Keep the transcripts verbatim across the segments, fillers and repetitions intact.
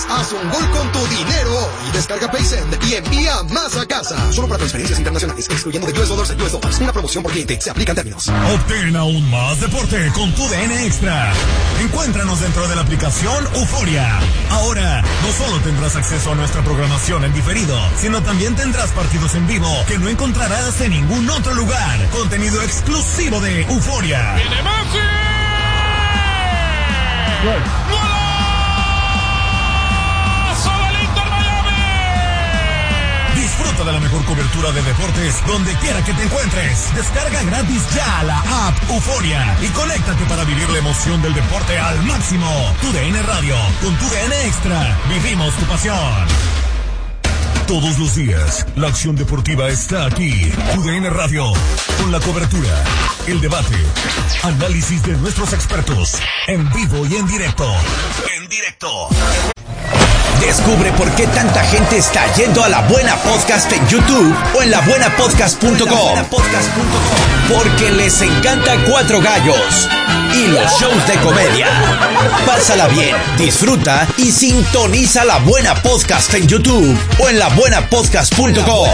Haz un gol con tu dinero hoy. Descarga PaySend y envía más a casa. Solo para transferencias internacionales, excluyendo de U S Dollars a U S Dollars. Una promoción por cliente. Se aplican términos. Obtén aún más deporte con tu D N Extra. Encuéntranos dentro de la aplicación Euforia. Ahora, no solo tendrás acceso a nuestra programación en diferido, sino también tendrás partidos en vivo que no encontrarás en ningún otro lugar. Contenido exclusivo de Euforia. ¡Viene Messi! ¡Gol! Disfruta de la mejor cobertura de deportes donde quiera que te encuentres. Descarga gratis ya la app Euforia y conéctate para vivir la emoción del deporte al máximo. Tu D N Radio, con tu D N Extra, vivimos tu pasión. Todos los días, la acción deportiva está aquí. Tu D N Radio, con la cobertura, el debate, análisis de nuestros expertos, en vivo y en directo. En directo. Descubre por qué tanta gente está yendo a La Buena Podcast en YouTube o en la buena podcast punto com. Porque les encanta Cuatro Gallos y los shows de comedia. Pásala bien, disfruta y sintoniza La Buena Podcast en YouTube o en la buena podcast punto com.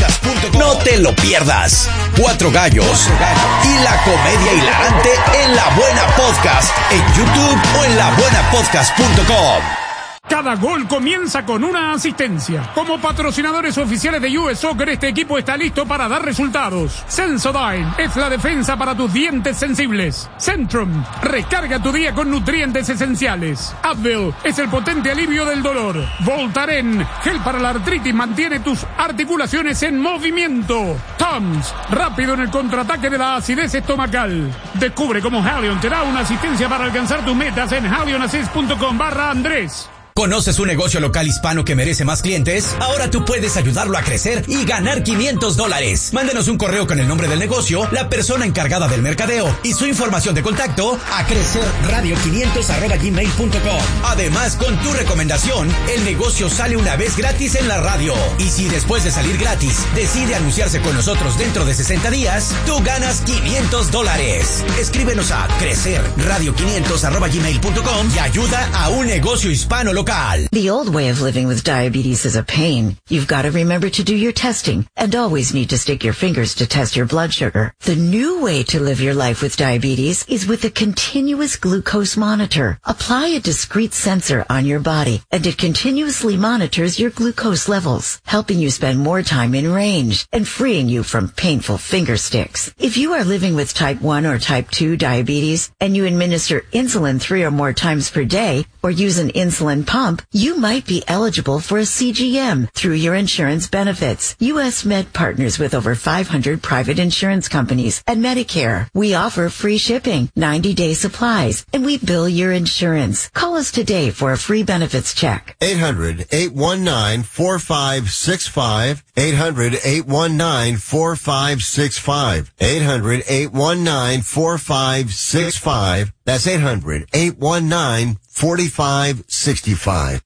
No te lo pierdas. Cuatro Gallos y la comedia hilarante en La Buena Podcast en YouTube o en la buena podcast punto com. Cada gol comienza con una asistencia. Como patrocinadores oficiales de U S Soccer, este equipo está listo para dar resultados. Sensodyne es la defensa para tus dientes sensibles. Centrum, recarga tu día con nutrientes esenciales. Advil es el potente alivio del dolor. Voltaren, gel para la artritis, mantiene tus articulaciones en movimiento. Tums, rápido en el contraataque de la acidez estomacal. Descubre cómo Halion te da una asistencia para alcanzar tus metas en halionassist punto com barra Andrés. ¿Conoces un negocio local hispano que merece más clientes? Ahora tú puedes ayudarlo a crecer y ganar quinientos dólares. Mándenos un correo con el nombre del negocio, la persona encargada del mercadeo y su información de contacto a crecerradio quinientos arroba gmail punto com. Además, con tu recomendación, el negocio sale una vez gratis en la radio. Y si después de salir gratis decide anunciarse con nosotros dentro de sesenta días, tú ganas quinientos dólares. Escríbenos a crecerradio quinientos arroba gmail punto com y ayuda a un negocio hispano local. The old way of living with diabetes is a pain. You've got to remember to do your testing and always need to stick your fingers to test your blood sugar. The new way to live your life with diabetes is with a continuous glucose monitor. Apply a discrete sensor on your body and it continuously monitors your glucose levels, helping you spend more time in range and freeing you from painful finger sticks. If you are living with type one or type two diabetes and you administer insulin three or more times per day or use an insulin pump, you might be eligible for a C G M through your insurance benefits. U S Med partners with over five hundred private insurance companies and Medicare. We offer free shipping, ninety day supplies, and we bill your insurance. Call us today for a free benefits check. eight hundred, eight one nine, four five six five. eight hundred, eight one nine, four five six five. eight hundred, eight one nine, four five six five. That's eight hundred, eight one nine, four five six five.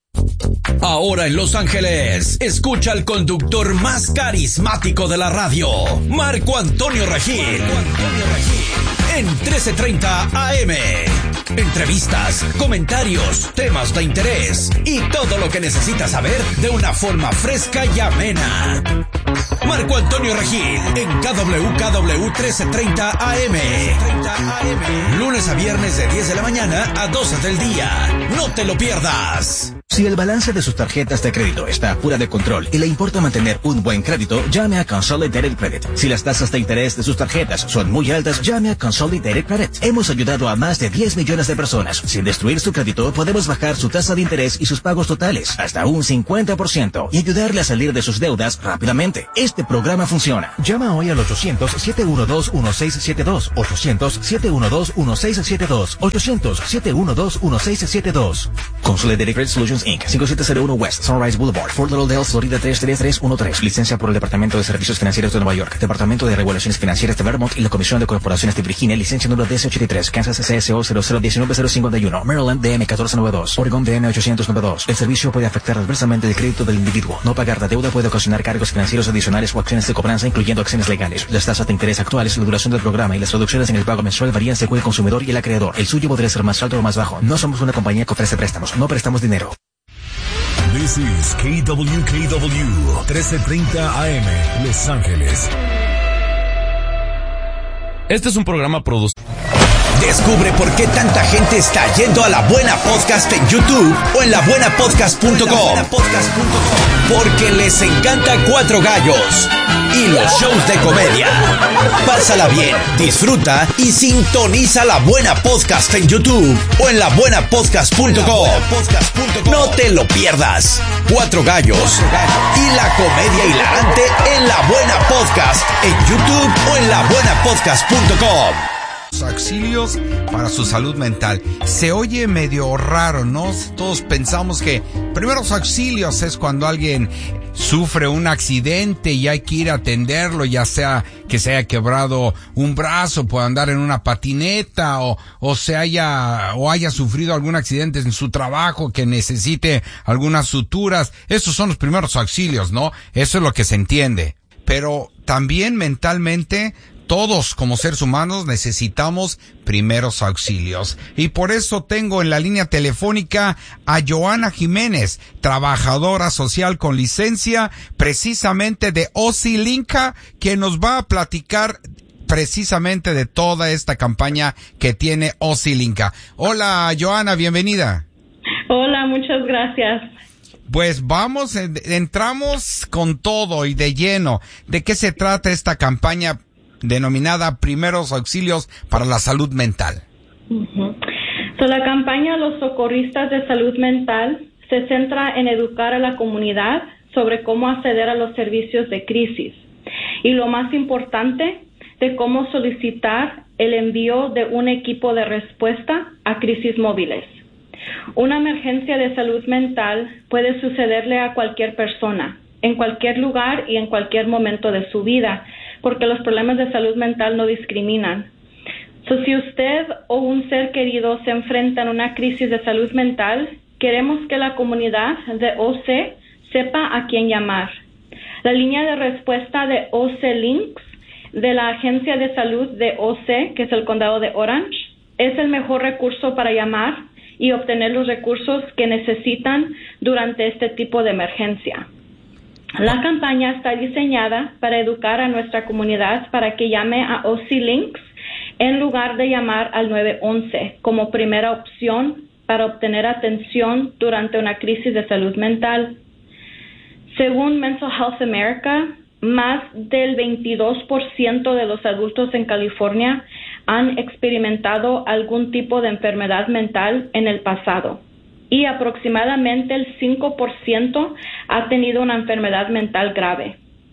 Ahora en Los Ángeles, escucha al conductor más carismático de la radio, Marco Antonio Regil. Marco Antonio Regil. En trece treinta A M. Entrevistas, comentarios, temas de interés y todo lo que necesitas saber de una forma fresca y amena. Marco Antonio Regil en K W K W trece treinta A M. Lunes a viernes de diez de la mañana a doce del día. No te lo pierdas. Si el balance de sus tarjetas de crédito está fuera de control y le importa mantener un buen crédito, llame a Consolidated Credit. Si las tasas de interés de sus tarjetas son muy altas, llame a Consolidated Credit. Hemos ayudado a más de diez millones de personas. Sin destruir su crédito, podemos bajar su tasa de interés y sus pagos totales hasta un cincuenta por ciento y ayudarle a salir de sus deudas rápidamente. Este programa funciona. Llama hoy al ochocientos, siete uno dos, uno seis siete dos, ochocientos, siete uno dos, uno seis siete dos, ochocientos, siete uno dos, uno seis siete dos. Consolidated Credit Solutions incorporated. cinco siete cero uno West Sunrise Boulevard, Fort Lauderdale, Florida tres tres tres uno tres. Licencia por el Departamento de Servicios Financieros de Nueva York, Departamento de Regulaciones Financieras de Vermont y la Comisión de Corporaciones de Virginia. Licencia número D S ochenta y tres. Kansas C S O cero cero uno nueve cero cincuenta y uno. Maryland D M catorce noventa y dos. Oregon D M ochocientos noventa y dos. El servicio puede afectar adversamente el crédito del individuo. No pagar la deuda puede ocasionar cargos financieros adicionales o acciones de cobranza, incluyendo acciones legales. Las tasas de interés actuales, la duración del programa y las reducciones en el pago mensual varían según el consumidor y el acreedor. El suyo podría ser más alto o más bajo. No somos una compañía que ofrece préstamos. No prestamos dinero. This is K W K W, trece treinta A M, Los Ángeles. Este es un programa producido. Descubre por qué tanta gente está yendo a La Buena Podcast en YouTube o en la buena podcast punto com. Porque les encanta Cuatro Gallos y los shows de comedia. Pásala bien, disfruta y sintoniza La Buena Podcast en YouTube o en la buena podcast punto com. No te lo pierdas. Cuatro Gallos y la comedia hilarante en La Buena Podcast en YouTube o en la buena podcast punto com. Auxilios para su salud mental. Se oye medio raro, ¿no? Todos pensamos que primeros auxilios es cuando alguien sufre un accidente y hay que ir a atenderlo, ya sea que se haya quebrado un brazo, puede andar en una patineta o, o se haya, o haya sufrido algún accidente en su trabajo que necesite algunas suturas. Esos son los primeros auxilios, ¿no? Eso es lo que se entiende. Pero también mentalmente, todos como seres humanos necesitamos primeros auxilios. Y por eso tengo en la línea telefónica a Joana Jiménez, trabajadora social con licencia precisamente de OSILINCA, que nos va a platicar precisamente de toda esta campaña que tiene OSILINCA. Hola Joana, bienvenida. Hola, muchas gracias. Pues vamos, entramos con todo y de lleno. ¿De qué se trata esta campaña denominada Primeros Auxilios para la Salud Mental? Uh-huh. So, la campaña Los Socorristas de Salud Mental se centra en educar a la comunidad sobre cómo acceder a los servicios de crisis y, lo más importante, de cómo solicitar el envío de un equipo de respuesta a crisis móviles. Una emergencia de salud mental puede sucederle a cualquier persona, en cualquier lugar y en cualquier momento de su vida, porque los problemas de salud mental no discriminan. So, si usted o un ser querido se enfrentan a una crisis de salud mental, queremos que la comunidad de O C sepa a quién llamar. La línea de respuesta de OSILINCS de la Agencia de Salud de O C, que es el condado de Orange, es el mejor recurso para llamar y obtener los recursos que necesitan durante este tipo de emergencia. La campaña está diseñada para educar a nuestra comunidad para que llame a OSILINCS en lugar de llamar al nueve once como primera opción para obtener atención durante una crisis de salud mental. Según Mental Health America, más del veintidós por ciento de los adultos en California han experimentado algún tipo de enfermedad mental en el pasado. Y aproximadamente el cinco por ciento ha tenido una enfermedad mental grave.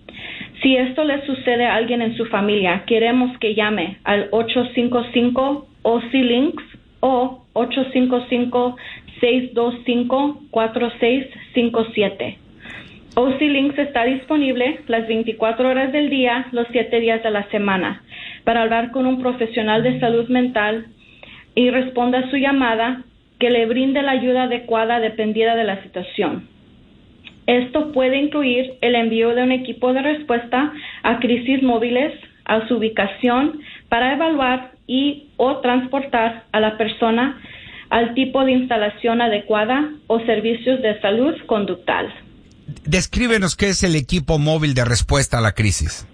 Si esto le sucede a alguien en su familia, queremos que llame al ocho cinco cinco OSILINCS o ocho cinco cinco, seis dos cinco, cuatro seis cinco siete. OSILINCS está disponible las veinticuatro horas del día, los siete días de la semana, para hablar con un profesional de salud mental y responda a su llamada, que le brinde la ayuda adecuada dependida de la situación. Esto puede incluir el envío de un equipo de respuesta a crisis móviles a su ubicación para evaluar y o transportar a la persona al tipo de instalación adecuada o servicios de salud conductal. Descríbenos qué es el equipo móvil de respuesta a la crisis.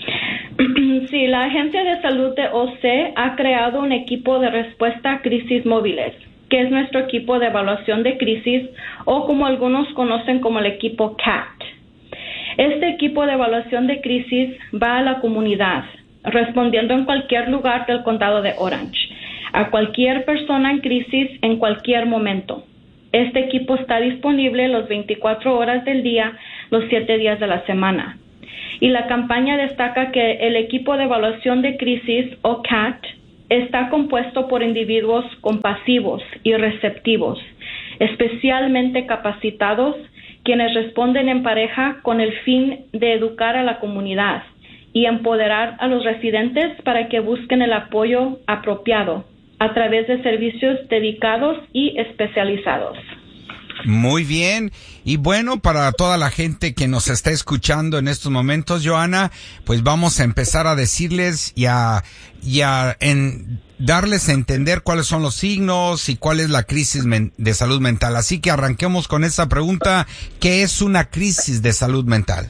Sí, la Agencia de Salud de O C ha creado un equipo de respuesta a crisis móviles, que es nuestro equipo de evaluación de crisis, o como algunos conocen como el equipo C A T. Este equipo de evaluación de crisis va a la comunidad, respondiendo en cualquier lugar del condado de Orange, a cualquier persona en crisis en cualquier momento. Este equipo está disponible las veinticuatro horas del día, los siete días de la semana. Y la campaña destaca que el equipo de evaluación de crisis, o C A T, está compuesto por individuos compasivos y receptivos, especialmente capacitados, quienes responden en pareja con el fin de educar a la comunidad y empoderar a los residentes para que busquen el apoyo apropiado a través de servicios dedicados y especializados. Muy bien. Y bueno, para toda la gente que nos está escuchando en estos momentos, Johanna, pues vamos a empezar a decirles y a, y a en, darles a entender cuáles son los signos y cuál es la crisis men- de salud mental. Así que arranquemos con esta pregunta: ¿qué es una crisis de salud mental?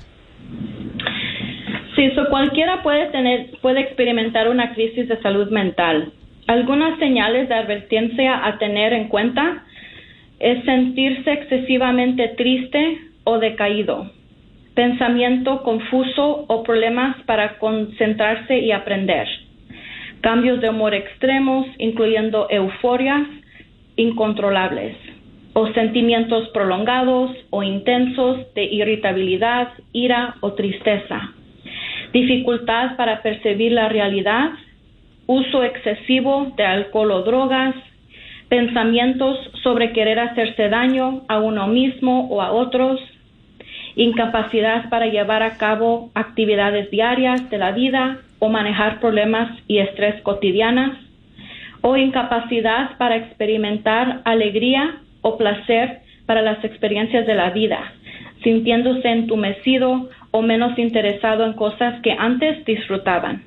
Sí, so cualquiera puede tener, puede experimentar una crisis de salud mental. Algunas señales de advertencia a tener en cuenta es sentirse excesivamente triste o decaído, pensamiento confuso o problemas para concentrarse y aprender, cambios de humor extremos, incluyendo euforias incontrolables, o sentimientos prolongados o intensos de irritabilidad, ira o tristeza, dificultad para percibir la realidad, uso excesivo de alcohol o drogas, pensamientos sobre querer hacerse daño a uno mismo o a otros, incapacidad para llevar a cabo actividades diarias de la vida o manejar problemas y estrés cotidianas, o incapacidad para experimentar alegría o placer para las experiencias de la vida, sintiéndose entumecido o menos interesado en cosas que antes disfrutaban.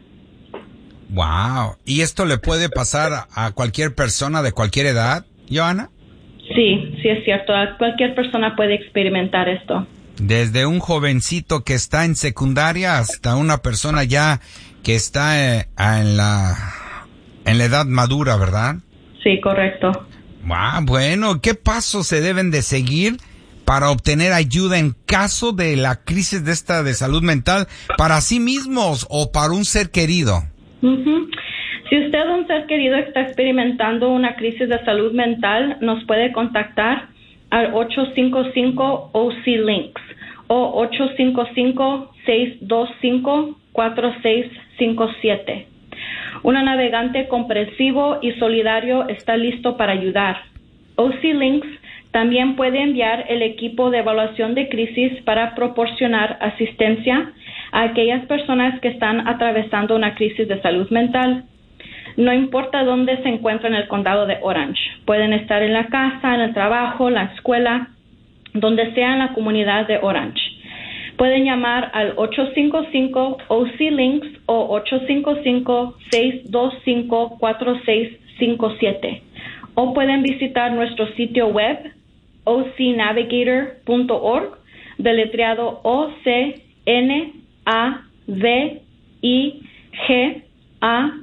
Wow. ¿Y esto le puede pasar a cualquier persona de cualquier edad, Johanna? Sí, sí es cierto. Cualquier persona puede experimentar esto. Desde un jovencito que está en secundaria hasta una persona ya que está eh, en la en la edad madura, ¿verdad? Sí, correcto. Ah, bueno, ¿qué pasos se deben de seguir para obtener ayuda en caso de la crisis de esta de salud mental para sí mismos o para un ser querido? Uh-huh. Si usted, un ser querido, está experimentando una crisis de salud mental, nos puede contactar al ocho cinco cinco O C Links o ocho cinco cinco, seis dos cinco, cuatro seis cinco siete. Un navegante comprensivo y solidario está listo para ayudar. O C Links también puede enviar el equipo de evaluación de crisis para proporcionar asistencia a aquellas personas que están atravesando una crisis de salud mental. No importa dónde se encuentran en el condado de Orange. Pueden estar en la casa, en el trabajo, la escuela, donde sea en la comunidad de Orange. Pueden llamar al ocho cinco cinco O C Links o ocho cinco cinco, seis dos cinco, cuatro seis cinco siete. O pueden visitar nuestro sitio web o c navigator punto org, deletreado O C N A V I G A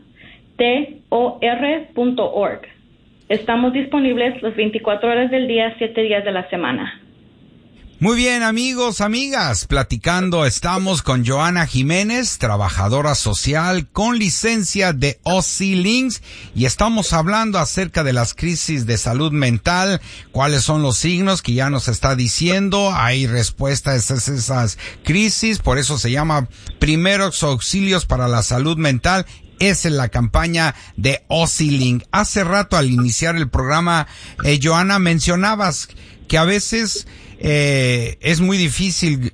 T O R punto org. Estamos disponibles las veinticuatro horas del día, siete días de la semana. Muy bien, amigos, amigas, platicando estamos con Johanna Jiménez, trabajadora social con licencia de O C Links, y estamos hablando acerca de las crisis de salud mental, cuáles son los signos que ya nos está diciendo, hay respuestas a esas crisis, por eso se llama Primeros Auxilios para la Salud Mental. Esa es la campaña de O C Link. Hace rato al iniciar el programa, eh, Johanna, mencionabas que a veces eh, es muy difícil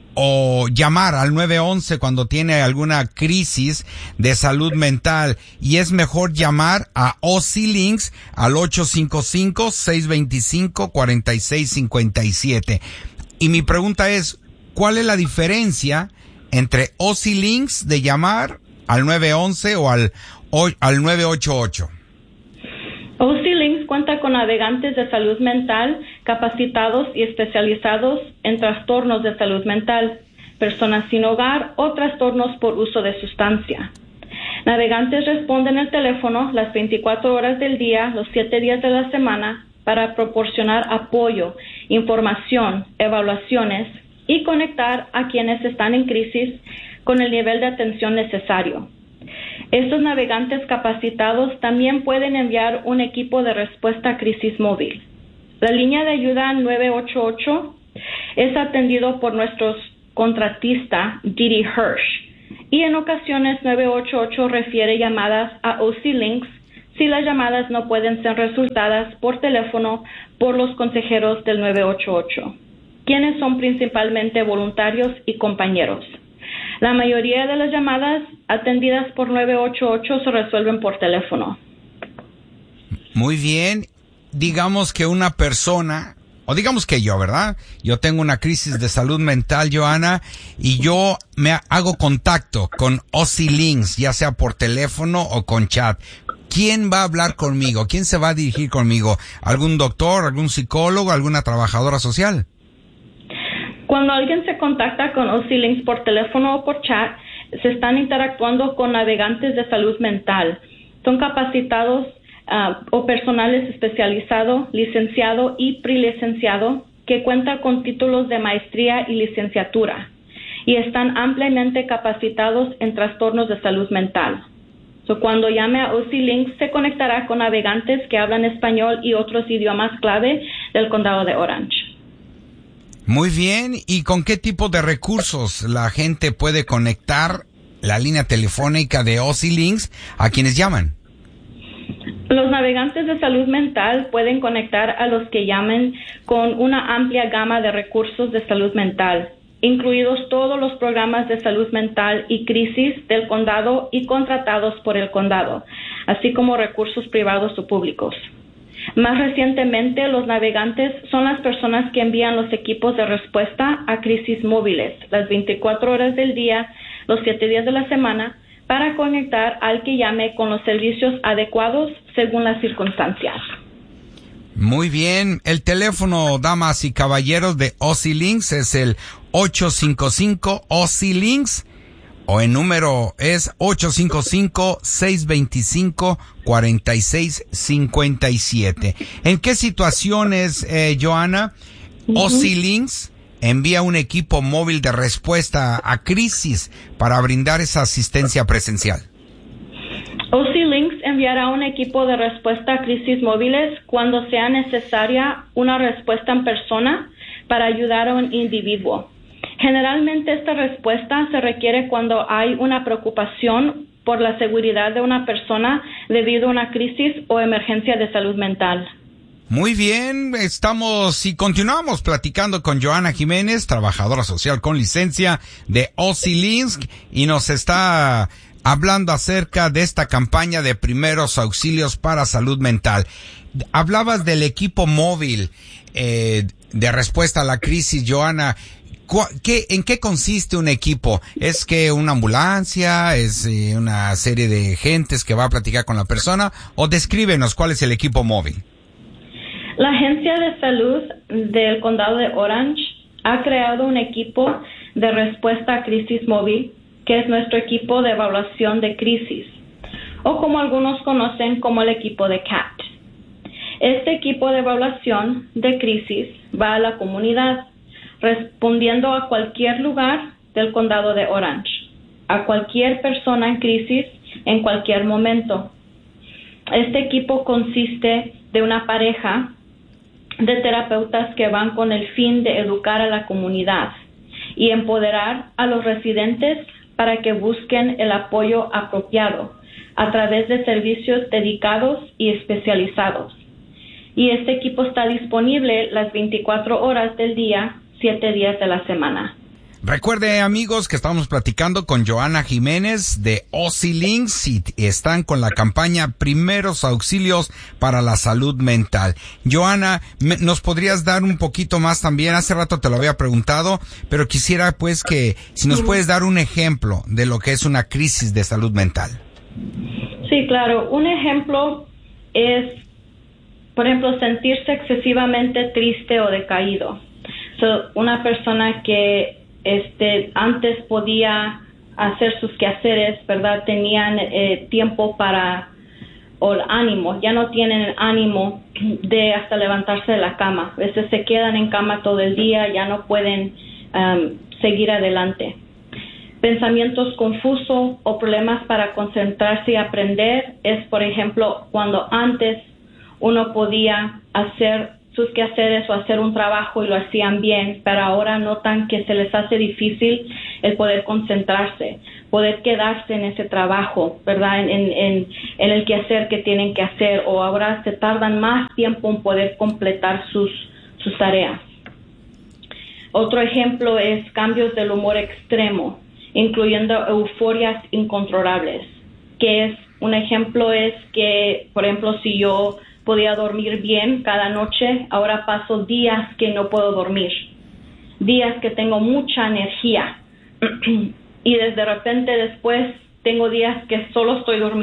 o llamar al nueve once cuando tiene alguna crisis de salud mental, y es mejor llamar a O C Links al ocho cinco cinco, seis dos cinco, cuatro seis cinco siete. Y mi pregunta es, ¿cuál es la diferencia entre O C Links de llamar al nueve once o al, o, al nueve ocho ocho? O C Links cuenta con navegantes de salud mental capacitados y especializados en trastornos de salud mental, personas sin hogar o trastornos por uso de sustancia. Navegantes responden al teléfono las veinticuatro horas del día, los siete días de la semana, para proporcionar apoyo, información, evaluaciones y conectar a quienes están en crisis con el nivel de atención necesario. Estos navegantes capacitados también pueden enviar un equipo de respuesta a crisis móvil. La línea de ayuda nueve ocho ocho es atendido por nuestro contratista Didi Hirsch, y en ocasiones nueve ocho ocho refiere llamadas a O C Links si las llamadas no pueden ser resultadas por teléfono por los consejeros del nueve ocho ocho, quienes son principalmente voluntarios y compañeros. La mayoría de las llamadas atendidas por nueve ocho ocho se resuelven por teléfono. Muy bien. Digamos que una persona o digamos que yo, ¿verdad? Yo tengo una crisis de salud mental, Johanna, y yo me hago contacto con Ozzy Links, ya sea por teléfono o con chat. ¿Quién va a hablar conmigo? ¿Quién se va a dirigir conmigo? ¿Algún doctor, algún psicólogo, alguna trabajadora social? Cuando alguien se contacta con Ozzy Links por teléfono o por chat, se están interactuando con navegantes de salud mental. Son capacitados uh, o personales especializado, licenciado y prelicenciado que cuentan con títulos de maestría y licenciatura y están ampliamente capacitados en trastornos de salud mental. So, cuando llame a Ozzy Links, se conectará con navegantes que hablan español y otros idiomas clave del condado de Orange. Muy bien. ¿Y con qué tipo de recursos la gente puede conectar la línea telefónica de Ozzy Links a quienes llaman? Los navegantes de salud mental pueden conectar a los que llamen con una amplia gama de recursos de salud mental, incluidos todos los programas de salud mental y crisis del condado y contratados por el condado, así como recursos privados o públicos. Más recientemente, los navegantes son las personas que envían los equipos de respuesta a crisis móviles, las veinticuatro horas del día, los siete días de la semana, para conectar al que llame con los servicios adecuados según las circunstancias. Muy bien. El teléfono, damas y caballeros, de Ozzy Links es el ocho cinco cinco Ozzy Links, o el número es ocho cinco cinco, seis dos cinco, cuatro seis cinco siete. ¿En qué situaciones, eh, Johanna, uh-huh. Ozzy Links envía un equipo móvil de respuesta a crisis para brindar esa asistencia presencial? Ozzy Links enviará un equipo de respuesta a crisis móviles cuando sea necesaria una respuesta en persona para ayudar a un individuo. Generalmente esta respuesta se requiere cuando hay una preocupación por la seguridad de una persona debido a una crisis o emergencia de salud mental. Muy bien, estamos y continuamos platicando con Johanna Jiménez, trabajadora social con licencia de Ozzy Links, y nos está hablando acerca de esta campaña de primeros auxilios para salud mental. Hablabas del equipo móvil eh, de respuesta a la crisis, Johanna. ¿Qué, ¿En qué consiste un equipo? ¿Es que una ambulancia? ¿Es eh, una serie de gentes que va a platicar con la persona? ¿O descríbenos cuál es el equipo móvil? La Agencia de Salud del Condado de Orange ha creado un equipo de respuesta a crisis móvil, que es nuestro equipo de evaluación de crisis, o como algunos conocen como el equipo de C A T. Este equipo de evaluación de crisis va a la comunidad, respondiendo a cualquier lugar del condado de Orange, a cualquier persona en crisis en cualquier momento. Este equipo consiste de una pareja de terapeutas que van con el fin de educar a la comunidad y empoderar a los residentes para que busquen el apoyo apropiado a través de servicios dedicados y especializados. Y este equipo está disponible las veinticuatro horas del día, siete días de la semana. Recuerde, amigos, que estamos platicando con Johanna Jiménez de Ozzy Links y están con la campaña Primeros Auxilios para la Salud Mental. Johanna, ¿nos podrías dar un poquito más también? Hace rato te lo había preguntado, pero quisiera pues que si nos puedes dar un ejemplo de lo que es una crisis de salud mental. Sí, claro. Un ejemplo es, por ejemplo, sentirse excesivamente triste o decaído. So, una persona que este antes podía hacer sus quehaceres, ¿verdad? Tenían eh, tiempo para, o el ánimo, ya no tienen el ánimo de hasta levantarse de la cama. A veces se quedan en cama todo el día, ya no pueden um, seguir adelante. Pensamientos confusos o problemas para concentrarse y aprender es, por ejemplo, cuando antes uno podía hacer sus quehaceres o hacer un trabajo y lo hacían bien, pero ahora notan que se les hace difícil el poder concentrarse, poder quedarse en ese trabajo, ¿verdad? En, en, en el quehacer que tienen que hacer, o ahora se tardan más tiempo en poder completar sus, sus tareas. Otro ejemplo es cambios del humor extremo, incluyendo euforias incontrolables, que es, un ejemplo es que, por ejemplo, si yo podía dormir bien cada noche. Ahora paso días que no puedo dormir, días que tengo mucha energía y desde repente después tengo días que solo estoy durmiendo